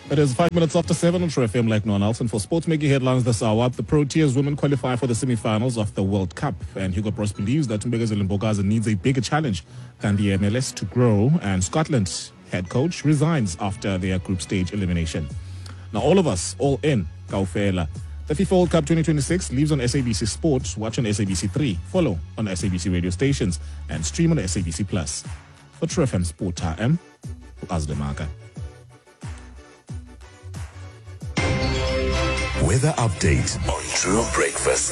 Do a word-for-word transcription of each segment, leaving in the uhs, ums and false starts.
It is five minutes after seven on True F M like no one else. And for sports making headlines this hour, the Proteas women qualify for the semi-finals of the World Cup. And Hugo Bross believes that Tumbegazile Mbokazi needs a bigger challenge than the M L S to grow. And Scotland's head coach resigns after their group stage elimination. Now all of us, all in, Kaufela. The FIFA World Cup twenty twenty-six lives on S A B C Sports. Watch on S A B C three. Follow on S A B C radio stations. And stream on S A B C Plus. For True F M Sport Time, Azdemaka. Weather update on True Breakfast.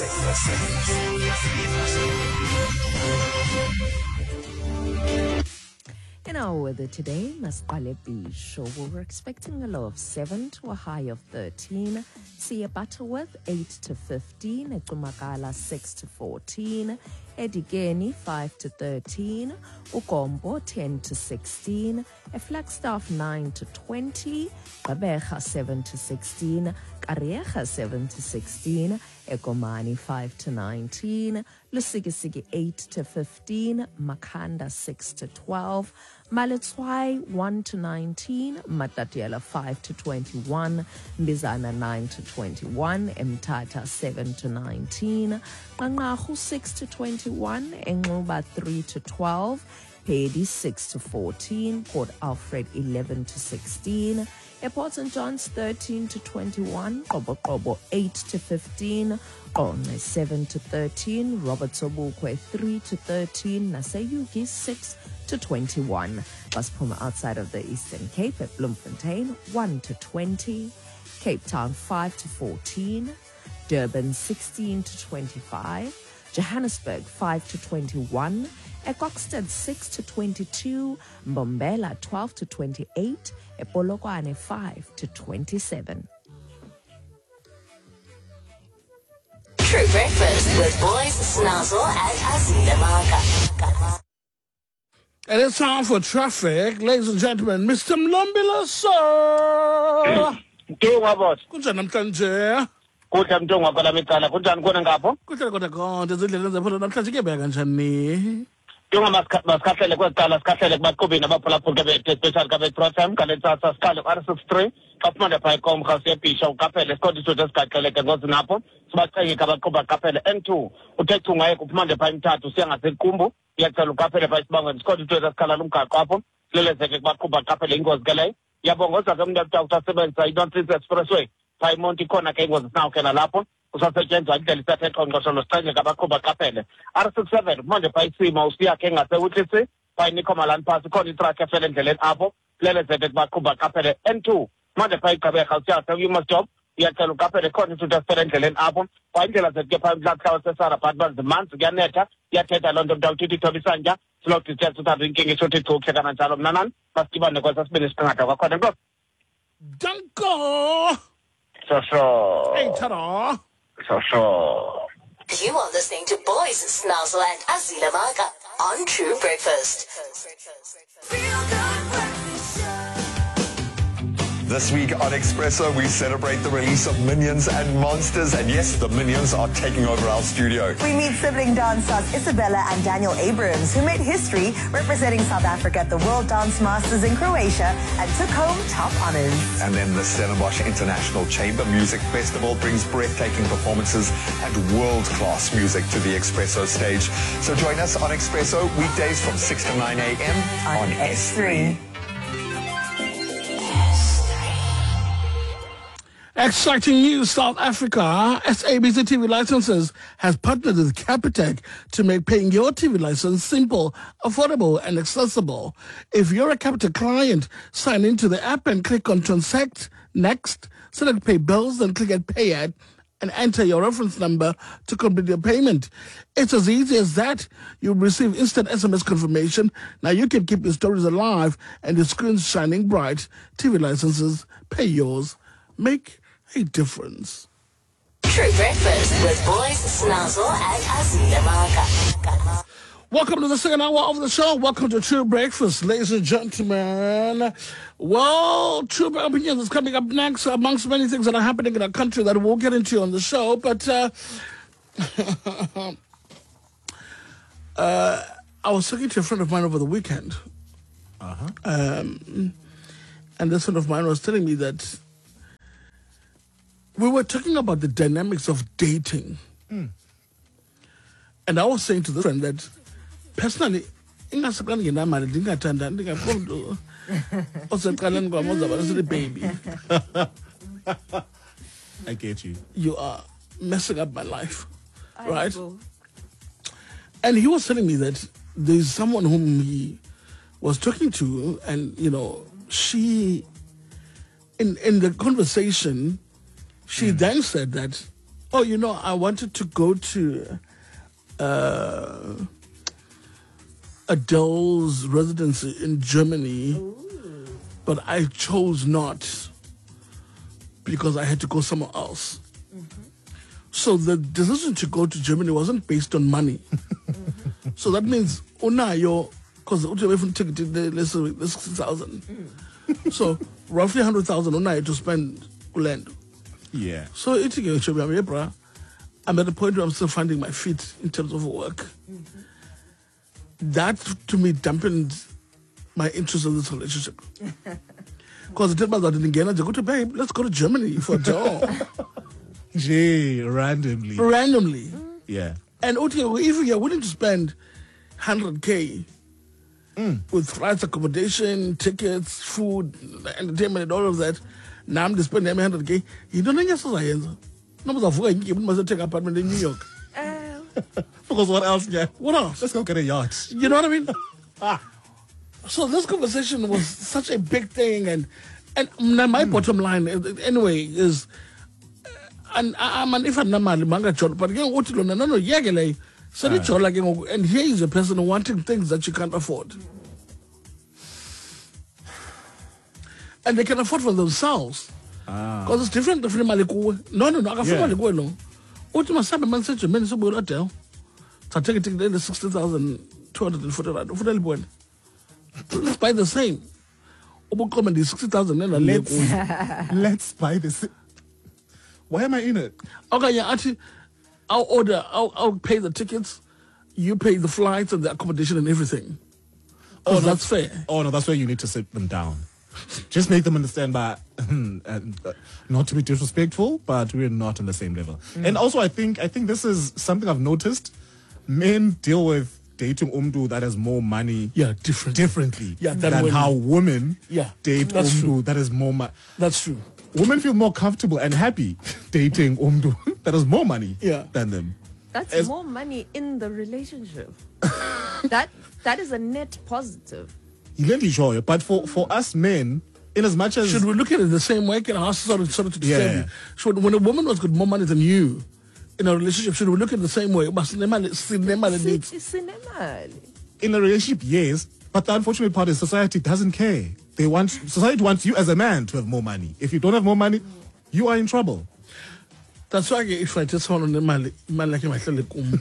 In our weather today, Masqale Beach, we're expecting a low of seven to a high of thirteen. Sea Butterworth, eight to fifteen. Etumakala, six to fourteen. Edigeni, five to thirteen. Ukombo, ten to sixteen. A Flagstaff, nine to twenty. Babeja, seven to sixteen. Karieja, seven to sixteen. Ekomani, five to nineteen. Lusigisigi, eight to fifteen. Makanda, six to twelve. Maletswai, one to nineteen. Matatiela, five to twenty-one. Mbizana, nine to twenty-one. Mtata, seven to nineteen. Qanqahu, six to twenty-one. Enxuba, three to twelve. Pedi, six to fourteen. Port Alfred, eleven to sixteen. Port Saint John's, thirteen to twenty-one. Qobo Qobo, eight to fifteen. Qonce, seven to thirteen. Robert Sobukwe, three to thirteen. Naseyuki, six to twenty-one. Baspuma outside of the Eastern Cape at Bloemfontein, one to twenty. Cape Town, five to fourteen. Durban, sixteen to twenty-five. Johannesburg, five to twenty-one. Ecoxton, six to twenty-two. Mbombela, twelve to twenty-eight. Epolokwane, five to twenty-seven. True Breakfast with Boys Snazzle and Azila. And it's time for traffic, ladies and gentlemen. Mister Mlombila, sir. Ntunga boss. Kunjani namhlanje? Kuhle Mtunga phela micala. Kunjani khona ngapho? Kuhle kodwa konke izindlela zephola namhlanje kuyebeka kanjani? Ntunga masikhahlele kwesicala sikhahlele kubaqhubini abaphulaphula be-special kabe-program kaletsasa sikhale ku-R sixty-three kaphumanda phaya komrhasi yebhisha uqaphele siqondiswe esigaxeleke ngozinapho sibacengike abaqhuba qaphele N two uthe chunga yeke uphumande phaya imithathu siya ngasequmbu iyacela uqaphele phaya isibangweni siqondiswe esikhala lumgaqo apho silelezeke kubaqhuba qaphele ingozi ke leyo yabongoza ke umntu akuthi asebenzisa i-North Expressway phaya imonti ikhona ke ingozi sinawukhe nalapho kusasetshenzwa indlela isathe qongqosho losicengeke abaqhuba qaphele R sixty-seven manje phaya isimo usiyakhe ngasewutlisi phaya inikhomalani phasi khona itruck efele endleleni apho lelezeke kubaqhuba qaphele N two manje phaya igqabeha usiyakhe uyumastop iyacela uqaphele khona isithuthi esifele endleleni apho kwa indlela zethu ke phaya umhlakuhlawa sesarabhat banzimanzi kuyanetha iyathetha loo nto mntu awuthithi ithoba isantya slow distance uthatha inkinga ishothi ichuhle kananjalo mnanani masidibane kwesa sibini siqingatha kwakhona nkosi Danko! so so Hey, ta-da! so so You are listening to Boys Snazzle and Azila Maka on True Breakfast. This week on Expresso, we celebrate the release of Minions and Monsters. And yes, the Minions are taking over our studio. We meet sibling dance stars Isabella and Daniel Abrams, who made history representing South Africa at the World Dance Masters in Croatia and took home top honors. And then the Stellenbosch International Chamber Music Festival brings breathtaking performances and world-class music to the Expresso stage. So join us on Expresso weekdays from six to nine a.m. on, on S three. Exciting news, South Africa. S A B C T V Licenses has partnered with Capitec to make paying your T V license simple, affordable and accessible. If you're a Capitec client, sign into the app and click on Transact Next, select Pay Bills, then click at Pay At, and enter your reference number to complete your payment. It's as easy as that. You'll receive instant S M S confirmation. Now you can keep your stories alive and your screens shining bright. T V licenses, pay yours. Make a difference. True Breakfast with Boys Snazzle and Azila Maka. Welcome to the second hour of the show. Welcome to True Breakfast, ladies and gentlemen. Well, True Opinions is coming up next, amongst many things that are happening in our country that we'll get into on the show. But uh, uh, I was talking to a friend of mine over the weekend. Uh-huh. Um, and this friend of mine was telling me that we were talking about the dynamics of dating. Mm. And I was saying to the friend that personally, ingaseqala ngenamali ndingathanda ndingafunda oseqaleni kwam ozaba nesithi baby. I get you. You are messing up my life, I right? go. And he was telling me that there's someone whom he was talking to, and you know, she, in in the conversation, she Mm. then said that, oh, you know, I wanted to go to uh, Adele's residency in Germany, Ooh. but I chose not because I had to go somewhere else. Mm-hmm. So the decision to go to Germany wasn't based on money. Mm-hmm. So that means unayo, because the ultimate ticket let's say sixty thousand. Mm. So roughly hundred thousand unayo to spend land. Yeah. So it's bra. I'm at the point where I'm still finding my feet in terms of work. Mm-hmm. That to me dampened my interest in this relationship. Because the time I didn't get, I go to babe, let's go to Germany for a job. Jay, randomly. Randomly. Yeah. And okay, if you're willing to spend one hundred K Mm. with flights, accommodation, tickets, food, entertainment, and all of that, now I'm just spending one hundred K, you don't think that's what I am. No, but I must take an apartment in New York. Uh, Because what else? Yeah. What else? Let's go get a yacht. You know what I mean? So this conversation was such a big thing, and and my mm. bottom line anyway is, and I'm an if I'm not manga job, but again, what you know, no, no, yeah, like so the job, like, and here is a person wanting things that you can't afford, and they can afford for themselves, because Ah. it's different. Different maliku. No, no, no, I can afford Yeah. maliku. No, what you must have a man such a man so good at tell. So I take it to the sixty thousand two hundred and forty rand. For the let's buy the same. Obukomandi sixty thousand and Let's, let's. let's buy this. Why am I in it? Okay, yeah, actually, I'll order. I'll I'll pay the tickets. You pay the flights and the accommodation and everything. Oh, no. that's fair. Oh, no, that's where you need to sit them down. Just make them understand by, and, uh, not to be disrespectful, but we're not on the same level. Mm. And also, I think I think this is something I've noticed. Men deal with dating umdu that has more money Yeah, different. differently Yeah, than than women. how women Yeah, date that's umdu true. that has more money. That's true. Women feel more comfortable and happy dating umdu that has more money Yeah. than them. that's As- more money in the relationship. that that is a net positive. Really sure, but for, for us men, in as much as Should we look at it the same way? Can I ask sorry, sorry to disturb Yeah. you? Should when a woman has got more money than you in a relationship, should we look at it the same way? But cinema, cinema needs. Sithi sinemali. in a relationship, yes, but the unfortunate part is society doesn't care. They want society wants you as a man to have more money. If you don't have more money, you are in trouble. That's why if I just want to money, man like my kum.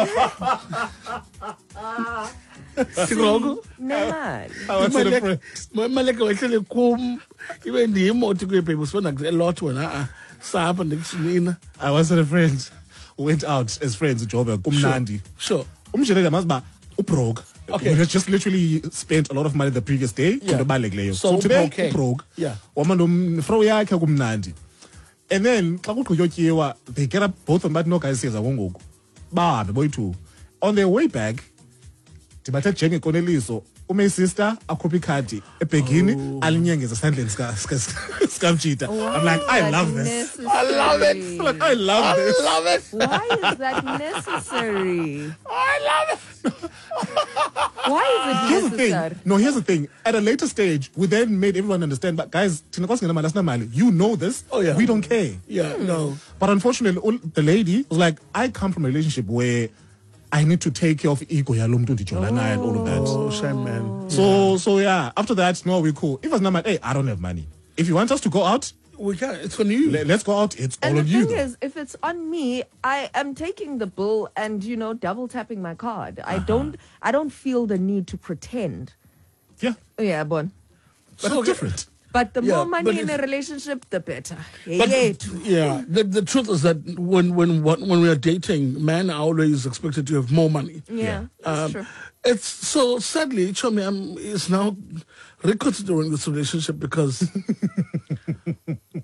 Sigogo. Nemali. I was at a friend. Mama like my kum. Even the emotive people spend a lot when I sap and the I was at a friend who went out as friends. Job kumnandi. Sure. Umshele must ba ubroke. Okay. We had just literally spent a lot of money the previous day. Yeah. Kubalekleyo. So, So today okay. ubroke. Yeah. Wama nomfro yakhe kumnandi. And then xa kuqhutyotywa, they get up both of them, but no guys says awongoku. Bahambe boyi-two. On their way back, ndibathe Jenge Koneliso, ume sister akhupha ikhadi ebhegini alinyengeza esandleni sika sika sikamjita. I'm like, I love this. I love it. I'm like, I love this. Love it. Why is that necessary? I love it. Why Here's is the it thing. necessary? No, here's the thing. At a later stage, we then made everyone understand, but guys, thina kwasingenamali asinamali. You know this. Oh, yeah. We don't care. Yeah, no. But unfortunately, all- the lady was like, I come from a relationship where I need to take care of ego yalo mntu ndijola naye and all of that. Oh, shame, man. So, so yeah, after that, no, we're cool. If it's not my, hey, I don't have money. If you want us to go out, We can. It's on you. le- let's go out. It's And all the of you. thing though. is, if it's on me, I am taking the bill and, you know, double tapping my card. I don't I don't feel the need to pretend. Yeah, Yeah, bon. but So- it's different. But the Yeah, more money but in a it's- relationship, the better. But Yeah, yeah, the, the truth is that when when when we are dating, men are always expected to have more money. yeah, that's Um, true. It's so sadly, Chomi um, is now reconsidering this relationship because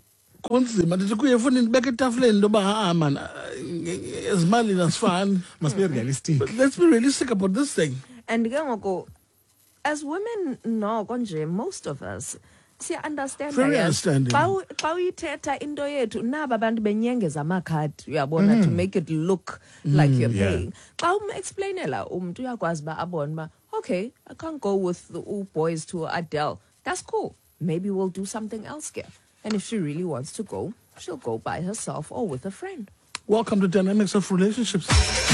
kunzima ndithi kuye funa ndibeke etafuleni into yoba ha man ezimalini asifani. Must be realistic. But let's be realistic about this thing. And ke ngoku, as women, no, konje, most of us, siya understand. Very understanding. Xa uyithetha into yethu, naba bantu benyengeza amakhadi, uyabona, to make it look like you're yeah. paying. Xa um-explainela umuntu uyakwazi ba abone ba, okay, I can't go with the all boys to Adele. That's cool. Maybe we'll do something else here. And if she really wants to go, she'll go by herself or with a friend. Welcome to Dynamics of Relationships.